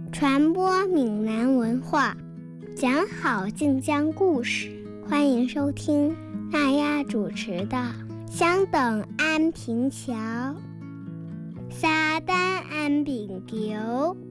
传播闽南文化，讲好晋江故事。欢迎收听娜亚主持的《相等安平桥》。沙丹安平桥。